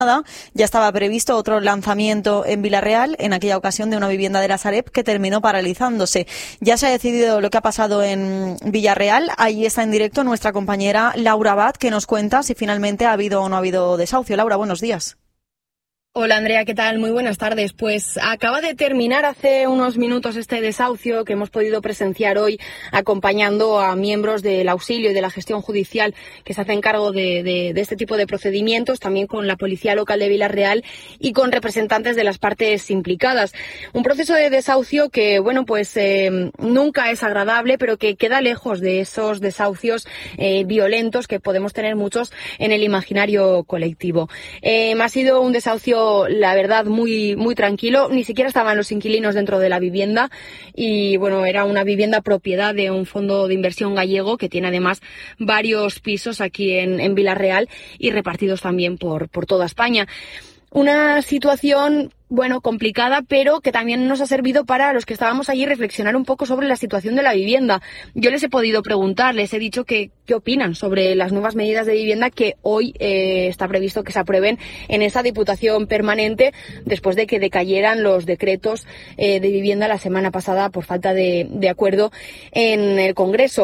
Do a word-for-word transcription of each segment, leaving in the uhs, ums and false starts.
Ya estaba previsto otro lanzamiento en Vila-real, en aquella ocasión de una vivienda de la Sareb que terminó paralizándose. Ya se ha decidido lo que ha pasado en Vila-real. Ahí está en directo nuestra compañera Laura Abad, que nos cuenta si finalmente ha habido o no ha habido desahucio. Laura, buenos días. Hola Andrea, ¿qué tal? Muy buenas tardes. Pues acaba de terminar hace unos minutos este desahucio que hemos podido presenciar hoy acompañando a miembros del auxilio y de la gestión judicial que se hacen cargo de, de, de este tipo de procedimientos, también con la Policía Local de Vila-real y con representantes de las partes implicadas. Un proceso de desahucio que, bueno, pues eh, nunca es agradable, pero que queda lejos de esos desahucios eh, violentos que podemos tener muchos en el imaginario colectivo. Eh, ha sido un desahucio, la verdad, muy muy tranquilo. Ni siquiera estaban los inquilinos dentro de la vivienda y, bueno, era una vivienda propiedad de un fondo de inversión gallego que tiene además varios pisos aquí en, en Vila-real y repartidos también por, por toda España. Una situación, bueno, complicada, pero que también nos ha servido para los que estábamos allí reflexionar un poco sobre la situación de la vivienda. Yo les he podido preguntar, les he dicho que, qué opinan sobre las nuevas medidas de vivienda que hoy eh, está previsto que se aprueben en esa Diputación Permanente después de que decayeran los decretos eh, de vivienda la semana pasada por falta de, de acuerdo en el Congreso.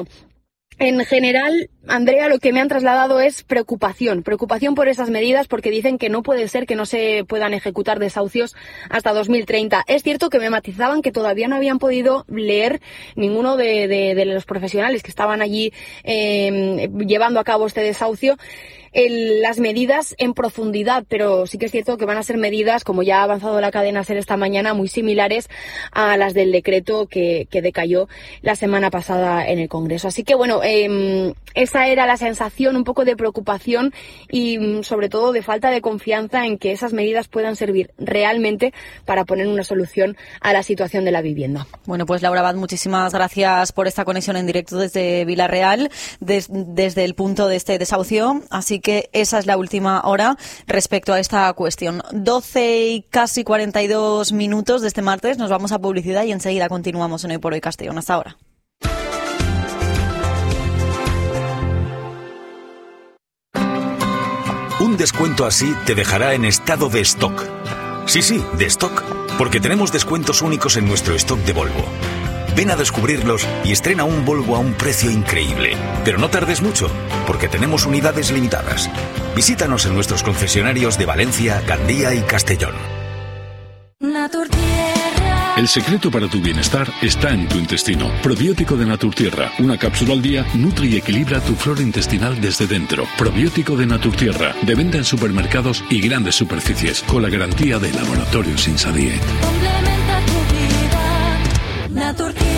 En general, Andrea, lo que me han trasladado es preocupación, preocupación por esas medidas porque dicen que no puede ser que no se puedan ejecutar desahucios hasta dos mil treinta. Es cierto que me matizaban que todavía no habían podido leer ninguno de, de, de los profesionales que estaban allí eh, llevando a cabo este desahucio el, las medidas en profundidad, pero sí que es cierto que van a ser medidas, como ya ha avanzado la cadena SER esta mañana, muy similares a las del decreto que, que decayó la semana pasada en el Congreso. Así que, bueno, eh, esa era la sensación, un poco de preocupación y sobre todo de falta de confianza en que esas medidas puedan servir realmente para poner una solución a la situación de la vivienda. Bueno, pues Laura Abad, muchísimas gracias por esta conexión en directo desde Vila-real, des, desde el punto de este desahucio. Así que esa es la última hora respecto a esta cuestión. doce y casi cuarenta y dos minutos de este martes. Nos vamos a publicidad y enseguida continuamos en Hoy por Hoy Castellón. Hasta ahora. Un descuento así te dejará en estado de stock. Sí, sí, de stock, porque tenemos descuentos únicos en nuestro stock de Volvo. Ven a descubrirlos y estrena un Volvo a un precio increíble. Pero no tardes mucho, porque tenemos unidades limitadas. Visítanos en nuestros concesionarios de Valencia, Gandía y Castellón. El secreto para tu bienestar está en tu intestino. Probiótico de Naturtierra. Una cápsula al día nutre y equilibra tu flora intestinal desde dentro. Probiótico de Naturtierra. De venta en supermercados y grandes superficies. Con la garantía de Laboratorio Sinsadie. Complementa tu vida. Naturtierra.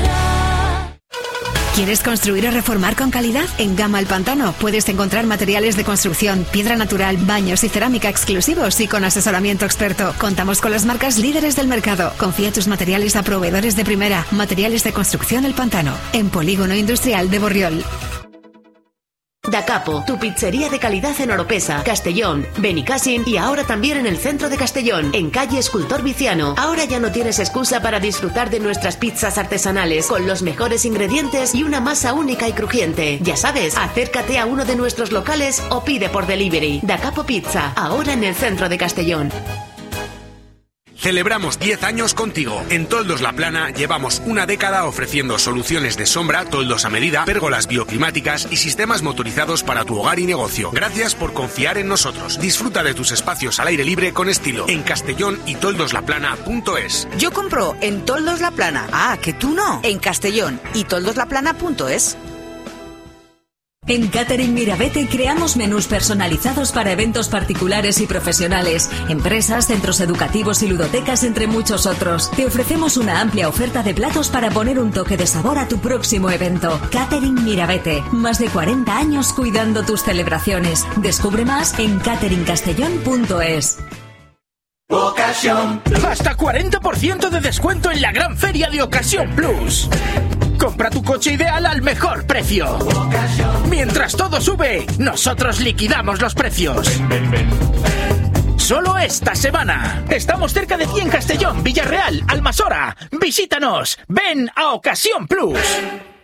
¿Quieres construir o reformar con calidad? En Gama El Pantano puedes encontrar materiales de construcción, piedra natural, baños y cerámica exclusivos y con asesoramiento experto. Contamos con las marcas líderes del mercado. Confía tus materiales a proveedores de primera. Materiales de construcción El Pantano, en Polígono Industrial de Borriol. Da Capo, tu pizzería de calidad en Oropesa, Castellón, Benicàssim y ahora también en el centro de Castellón, en calle Escultor Viciano. Ahora ya no tienes excusa para disfrutar de nuestras pizzas artesanales con los mejores ingredientes y una masa única y crujiente. Ya sabes, acércate a uno de nuestros locales o pide por delivery. Da Capo Pizza, ahora en el centro de Castellón. Celebramos diez años contigo. En Toldos La Plana llevamos una década ofreciendo soluciones de sombra, toldos a medida, pérgolas bioclimáticas y sistemas motorizados para tu hogar y negocio. Gracias por confiar en nosotros. Disfruta de tus espacios al aire libre con estilo en Castellón y toldos la plana punto es. Yo compro en Toldos La Plana. Ah, que tú no. En Castellón y toldos la plana punto es. En Catering Mirabete creamos menús personalizados para eventos particulares y profesionales, empresas, centros educativos y ludotecas, entre muchos otros. Te ofrecemos una amplia oferta de platos para poner un toque de sabor a tu próximo evento. Catering Mirabete, más de cuarenta años cuidando tus celebraciones. Descubre más en catering castellón punto es. Ocasión. Hasta cuarenta por ciento de descuento en la gran feria de Ocasión Plus. Compra tu coche ideal al mejor precio. Mientras todo sube, nosotros liquidamos los precios. Ven, ven, ven. Solo esta semana. Estamos cerca de ti en Castellón, Villarreal, Almasora. Visítanos. Ven a Ocasión Plus.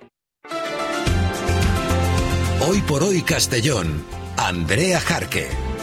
Hoy por Hoy Castellón. Andrea Jarque.